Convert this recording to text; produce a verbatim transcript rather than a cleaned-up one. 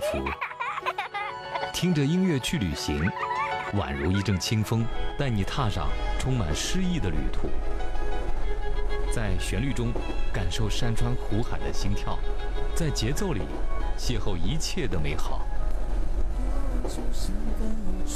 福。听着音乐去旅行，宛如一阵清风，带你踏上充满诗意的旅途。在旋律中感受山川湖海的心跳，在节奏里邂逅一切的美好。